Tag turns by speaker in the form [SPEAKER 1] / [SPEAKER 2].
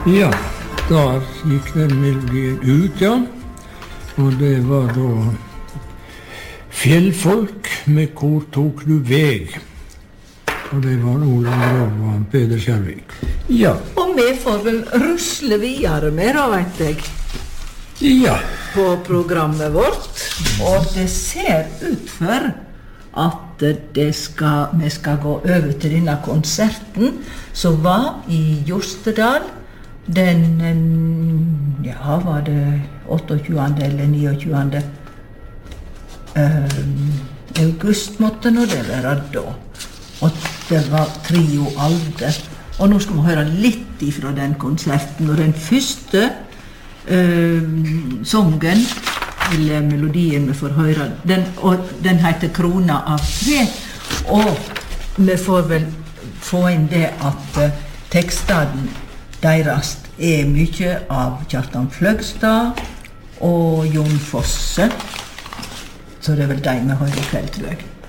[SPEAKER 1] Ja, der gikk den melodien ut, ja. Og det var da Fjellfolk med Hvor tok du veg? Og det var Olav Grav og Peder Kjærvik. Ja.
[SPEAKER 2] Og vi får vel rusle videre med, da, vet jeg.
[SPEAKER 1] Ja.
[SPEAKER 2] På programmet vårt. Og det ser ut for at vi skal gå over til denne konserten som var i Jostedal den, ja, var det 28. eller 29. August måtte nå det være da. Og det var Trio Alde. Og nå skal vi høre litt ifra den konserten. Og den første songen, eller melodien vi får høre, den heter Krona av tre. Og vi får vel få inn det at tekstene deres mye av Kjartan Fløgstad og Jon Fosse. Så det er vel de vi hører i kveld, tror jeg.